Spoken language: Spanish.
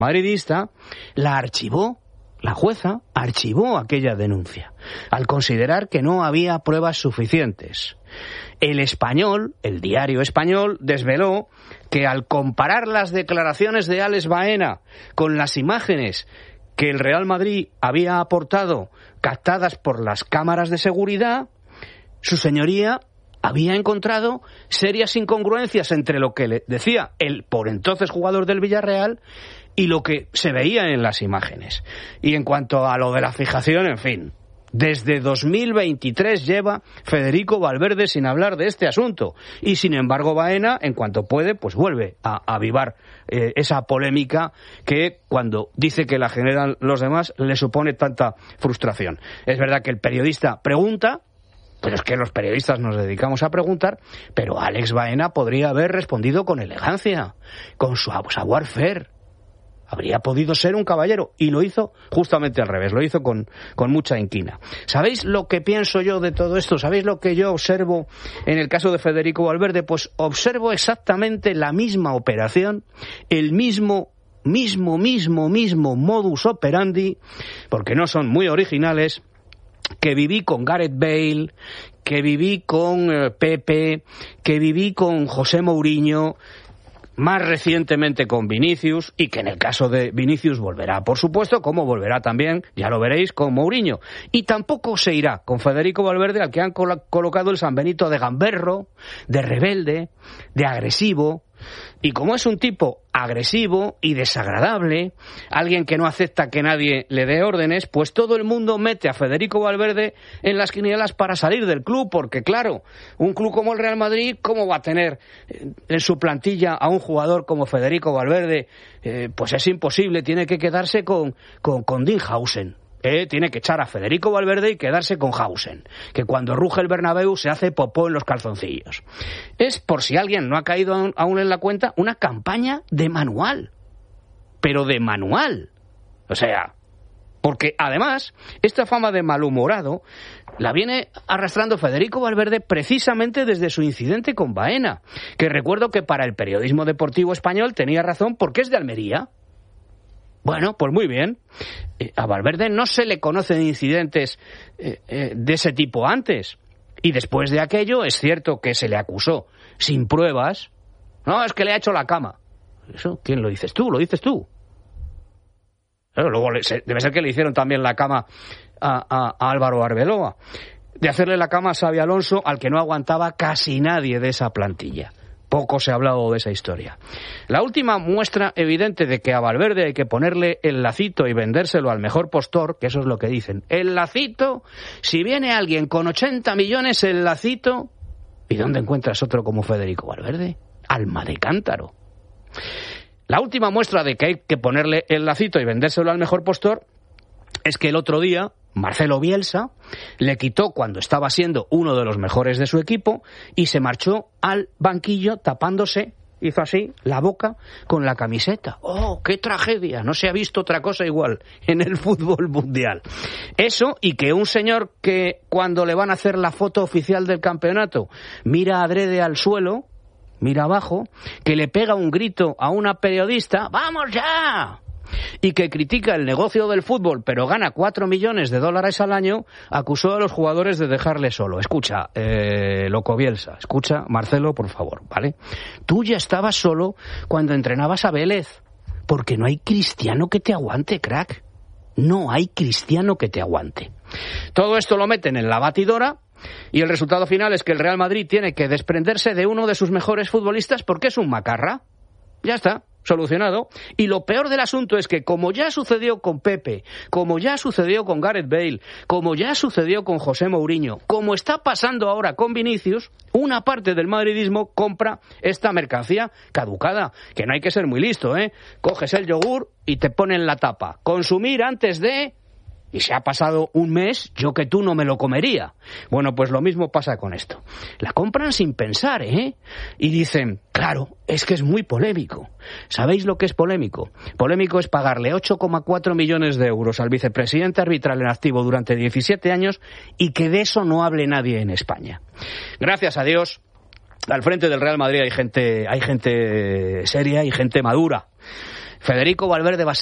madridista la archivó. La jueza archivó aquella denuncia, al considerar que no había pruebas suficientes. El Español, el diario Español, desveló que al comparar las declaraciones de Alex Baena con las imágenes que el Real Madrid había aportado, captadas por las cámaras de seguridad, su señoría había encontrado serias incongruencias entre lo que le decía el por entonces jugador del Villarreal y lo que se veía en las imágenes. Y en cuanto a lo de la fijación, en fin, desde 2023 lleva Federico Valverde sin hablar de este asunto. Y sin embargo Baena, en cuanto puede, pues vuelve a avivar esa polémica que cuando dice que la generan los demás le supone tanta frustración. Es verdad que el periodista pregunta, pero es que los periodistas nos dedicamos a preguntar, pero Alex Baena podría haber respondido con elegancia, con su savoir-faire. Habría podido ser un caballero, y lo hizo justamente al revés, lo hizo con mucha inquina. ¿Sabéis lo que pienso yo de todo esto? ¿Sabéis lo que yo observo en el caso de Federico Valverde? Pues observo exactamente la misma operación, el mismo modus operandi, porque no son muy originales, que viví con Gareth Bale, que viví con Pepe, que viví con José Mourinho, más recientemente con Vinicius, y que en el caso de Vinicius volverá, por supuesto, como volverá también, ya lo veréis, con Mourinho. Y tampoco se irá con Federico Valverde, al que han colocado el San Benito de gamberro, de rebelde, de agresivo. Y como es un tipo agresivo y desagradable, alguien que no acepta que nadie le dé órdenes, pues todo el mundo mete a Federico Valverde en las quinielas para salir del club, porque claro, un club como el Real Madrid, ¿cómo va a tener en su plantilla a un jugador como Federico Valverde? Pues es imposible, tiene que quedarse con Dinhausen. Tiene que echar a Federico Valverde y quedarse con Hausen, que cuando ruge el Bernabéu se hace popó en los calzoncillos. Es, por si alguien no ha caído aún en la cuenta, una campaña de manual. Pero de manual. O sea, porque además, esta fama de malhumorado la viene arrastrando Federico Valverde precisamente desde su incidente con Baena, que recuerdo que para el periodismo deportivo español tenía razón porque es de Almería. Bueno, pues muy bien. A Valverde no se le conocen incidentes de ese tipo antes. Y después de aquello es cierto que se le acusó sin pruebas. No, es que le ha hecho la cama. ¿Eso quién lo dices tú? ¿Lo dices tú? Pero luego debe ser que le hicieron también la cama a Álvaro Arbeloa. De hacerle la cama a Xabi Alonso, al que no aguantaba casi nadie de esa plantilla. Poco se ha hablado de esa historia. La última muestra evidente de que a Valverde hay que ponerle el lacito y vendérselo al mejor postor, que eso es lo que dicen. El lacito, si viene alguien con 80 millones, el lacito. ¿Y dónde encuentras otro como Federico Valverde? Alma de cántaro. La última muestra de que hay que ponerle el lacito y vendérselo al mejor postor es que el otro día Marcelo Bielsa le quitó, cuando estaba siendo uno de los mejores de su equipo, y se marchó al banquillo tapándose, hizo así, la boca con la camiseta. ¡Oh, qué tragedia! No se ha visto otra cosa igual en el fútbol mundial. Eso, y que un señor que cuando le van a hacer la foto oficial del campeonato mira adrede al suelo, mira abajo, que le pega un grito a una periodista, ¡vamos ya!, y que critica el negocio del fútbol, pero gana $4 millones al año, acusó a los jugadores de dejarle solo. Escucha, loco Bielsa, escucha, Marcelo, por favor, ¿vale? Tú ya estabas solo cuando entrenabas a Vélez, porque no hay cristiano que te aguante, crack. No hay cristiano que te aguante. Todo esto lo meten en la batidora, y el resultado final es que el Real Madrid tiene que desprenderse de uno de sus mejores futbolistas porque es un macarra. Ya está, solucionado. Y lo peor del asunto es que, como ya sucedió con Pepe, como ya sucedió con Gareth Bale, como ya sucedió con José Mourinho, como está pasando ahora con Vinicius, una parte del madridismo compra esta mercancía caducada, que no hay que ser muy listo, ¿eh? Coges el yogur y te ponen la tapa. Consumir antes de... Y se ha pasado un mes, yo que tú no me lo comería. Bueno, pues lo mismo pasa con esto. La compran sin pensar, ¿eh? Y dicen, claro, es que es muy polémico. ¿Sabéis lo que es polémico? Polémico es pagarle 8,4 millones de euros al vicepresidente arbitral en activo durante 17 años y que de eso no hable nadie en España. Gracias a Dios, al frente del Real Madrid hay gente seria y gente madura. Federico Valverde va